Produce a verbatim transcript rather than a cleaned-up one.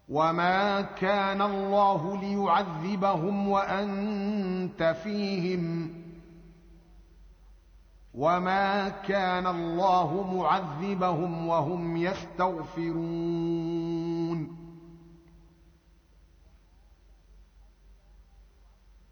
وما كان الله ليعذبهم وأنت فيهم وما كان الله معذبهم وهم يستغفرون